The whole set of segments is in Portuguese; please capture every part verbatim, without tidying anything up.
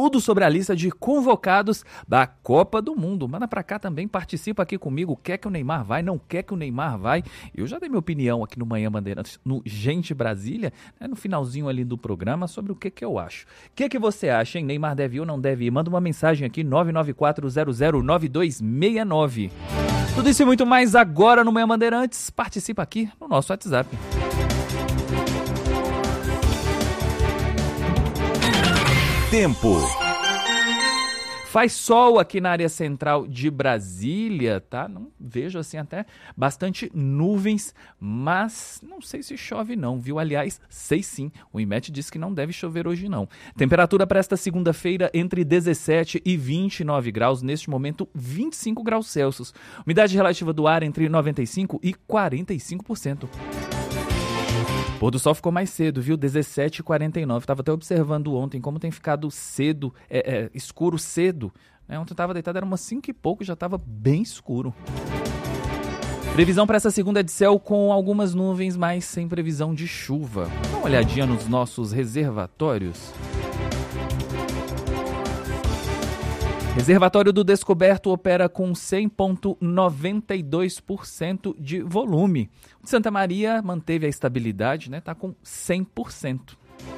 tudo sobre a lista de convocados da Copa do Mundo. Manda pra cá também, participa aqui comigo. Quer que o Neymar vai? Não quer que o Neymar vai? Eu já dei minha opinião aqui no Manhã Bandeirantes, no Gente Brasília, né, no finalzinho ali do programa, sobre o que que eu acho. O que que você acha, hein? Neymar deve ir ou não deve ir? Manda uma mensagem aqui, nove nove quatro zero zero nove dois seis nove. Tudo isso e muito mais agora no Manhã Bandeirantes. Participa aqui no nosso WhatsApp. Tempo. Faz sol aqui na área central de Brasília, tá? Não vejo assim até bastante nuvens, mas não sei se chove não, viu? Aliás, sei sim, o IMET disse que não deve chover hoje não. Temperatura para esta segunda-feira entre dezessete e vinte e nove graus, neste momento vinte e cinco graus Celsius. Umidade relativa do ar entre noventa e cinco por cento e quarenta e cinco por cento. Pôr do sol ficou mais cedo, viu? dezessete e quarenta e nove. Estava até observando ontem como tem ficado cedo, é, é, escuro cedo. Né? Ontem eu estava deitado, era umas cinco e pouco, já estava bem escuro. Previsão para essa segunda é de céu com algumas nuvens, mas sem previsão de chuva. Dá uma olhadinha nos nossos reservatórios. Reservatório do Descoberto opera com cem vírgula noventa e dois por cento de volume. O de Santa Maria manteve a estabilidade, né? Está com cem por cento.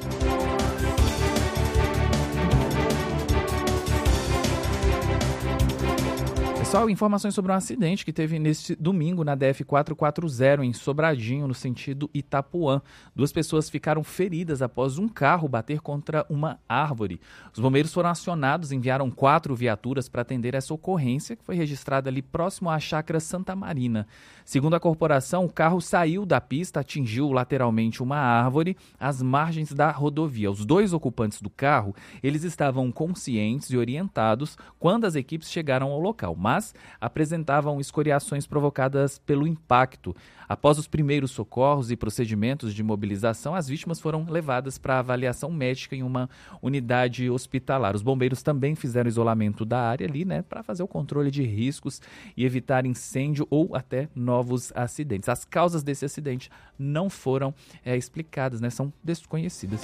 Pessoal, informações sobre um acidente que teve neste domingo na D F quatrocentos e quarenta em Sobradinho, no sentido Itapuã. Duas pessoas ficaram feridas após um carro bater contra uma árvore. Os bombeiros foram acionados, enviaram quatro viaturas para atender essa ocorrência, que foi registrada ali próximo à chácara Santa Marina. Segundo a corporação, o carro saiu da pista, atingiu lateralmente uma árvore às margens da rodovia. Os dois ocupantes do carro, eles estavam conscientes e orientados quando as equipes chegaram ao local, mas apresentavam escoriações provocadas pelo impacto. Após os primeiros socorros e procedimentos de mobilização, as vítimas foram levadas para avaliação médica em uma unidade hospitalar. Os bombeiros também fizeram isolamento da área ali, né, para fazer o controle de riscos e evitar incêndio ou até novos acidentes. As causas desse acidente não foram é, explicadas, né, são desconhecidas.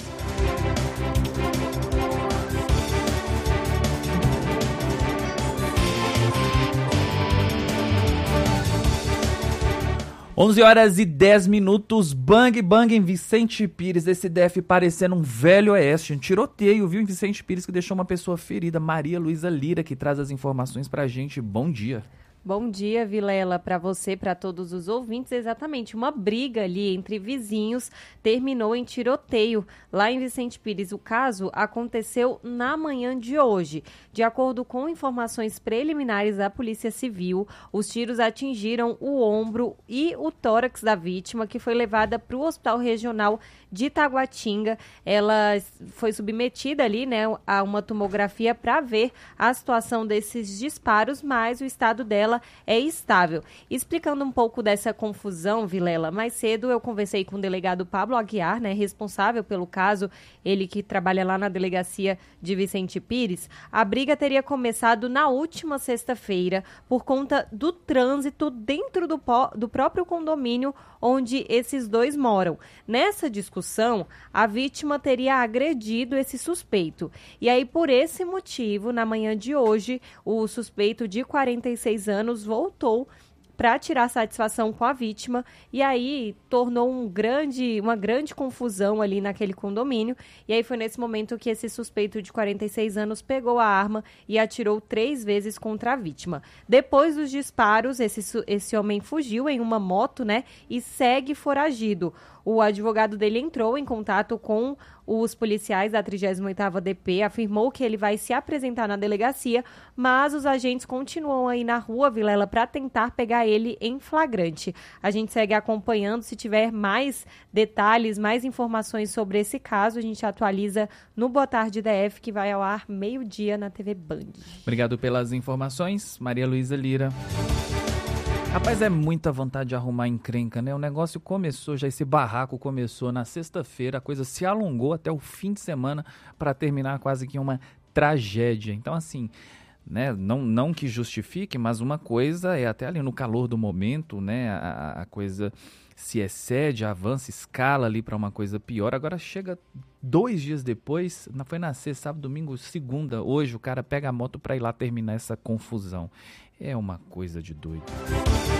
onze horas e dez minutos, bang bang em Vicente Pires, esse D F parecendo um velho oeste, um tiroteio, viu, em Vicente Pires, que deixou uma pessoa ferida. Maria Luísa Lira, que traz as informações pra gente. Bom dia. Bom dia, Vilela, para você, para todos os ouvintes. Exatamente, uma briga ali entre vizinhos terminou em tiroteio lá em Vicente Pires. O caso aconteceu na manhã de hoje. De acordo com informações preliminares da Polícia Civil, os tiros atingiram o ombro e o tórax da vítima, que foi levada para o Hospital Regional de Taguatinga. Ela foi submetida ali, né, a uma tomografia para ver a situação desses disparos, mas o estado dela é estável. Explicando um pouco dessa confusão, Vilela, mais cedo eu conversei com o delegado Pablo Aguiar, né, responsável pelo caso, ele que trabalha lá na delegacia de Vicente Pires. A briga teria começado na última sexta-feira por conta do trânsito dentro do, do próprio condomínio onde esses dois moram. Nessa discussão, a vítima teria agredido esse suspeito. E aí, por esse motivo, na manhã de hoje, o suspeito de quarenta e seis anos voltou para tirar satisfação com a vítima, e aí tornou um grande, uma grande confusão ali naquele condomínio. E aí foi nesse momento que esse suspeito de quarenta e seis anos pegou a arma e atirou três vezes contra a vítima. Depois dos disparos, esse, esse homem fugiu em uma moto, né, e segue foragido. O advogado dele entrou em contato com os policiais da trigésima oitava D P, afirmou que ele vai se apresentar na delegacia, mas os agentes continuam aí na rua, Vilela, para tentar pegar ele em flagrante. A gente segue acompanhando. Se tiver mais detalhes, mais informações sobre esse caso, a gente atualiza no Boa Tarde D F, que vai ao ar meio-dia na T V Band. Obrigado pelas informações, Maria Luísa Lira. Rapaz, é muita vontade de arrumar encrenca, né? O negócio começou, já esse barraco começou na sexta-feira, a coisa se alongou até o fim de semana para terminar quase que uma tragédia. Então, assim, né, não, não que justifique, mas uma coisa é até ali no calor do momento, né, a, a coisa se excede, avança, escala ali para uma coisa pior. Agora chega dois dias depois, foi na sexta, sábado, domingo, segunda, hoje o cara pega a moto para ir lá terminar essa confusão. É uma coisa de doido.